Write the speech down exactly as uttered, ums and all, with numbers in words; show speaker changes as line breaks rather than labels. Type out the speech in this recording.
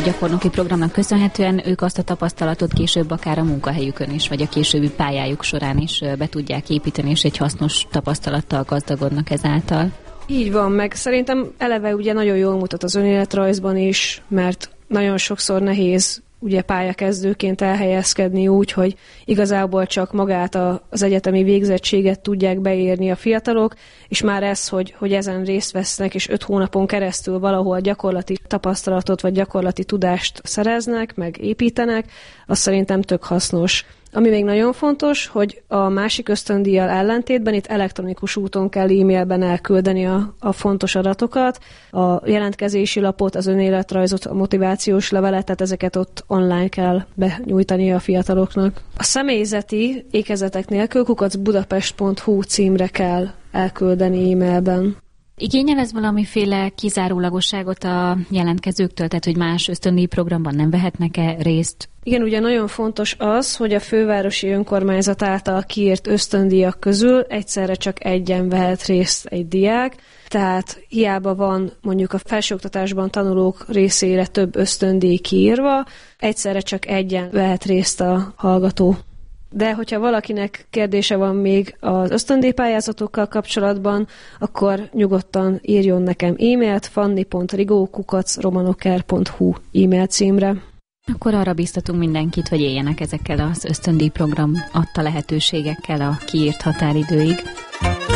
gyakornoki programnak köszönhetően ők azt a tapasztalatot később akár a munkahelyükön is, vagy a későbbi pályájuk során is be tudják építeni, és egy hasznos tapasztalattal gazdagodnak ezáltal.
Így van, meg szerintem eleve ugye nagyon jól mutat az önéletrajzban is, mert nagyon sokszor nehéz ugye pályakezdőként elhelyezkedni úgy, hogy igazából csak magát a, az egyetemi végzettséget tudják beírni a fiatalok, és már ez, hogy, hogy ezen részt vesznek, és öt hónapon keresztül valahol gyakorlati tapasztalatot vagy gyakorlati tudást szereznek, meg építenek, az szerintem tök hasznos. Ami még nagyon fontos, hogy a másik ösztöndíjjal ellentétben itt elektronikus úton kell e-mailben elküldeni a, a fontos adatokat, a jelentkezési lapot, az önéletrajzot, a motivációs levelet, tehát ezeket ott online kell benyújtani a fiataloknak. A személyzeti ékezetek nélkül kukac budapest pont hu címre kell elküldeni e-mailben.
Igényel ez valamiféle kizárólagosságot a jelentkezőktől, tehát hogy más ösztöndíj programban nem vehetnek-e részt?
Igen, ugye nagyon fontos az, hogy a fővárosi önkormányzat által kiírt ösztöndíjak közül egyszerre csak egyen vehet részt egy diák, tehát hiába van mondjuk a felsőoktatásban tanulók részére több ösztöndíj kiírva, egyszerre csak egyen vehet részt a hallgató. De hogyha valakinek kérdése van még az ösztöndíjpályázatokkal kapcsolatban, akkor nyugodtan írjon nekem e-mailt fanni pont rigó kukac romanoker pont hu e-mail címre.
Akkor arra biztatunk mindenkit, hogy éljenek ezekkel az ösztöndíjprogram adta lehetőségekkel a kiírt határidőig.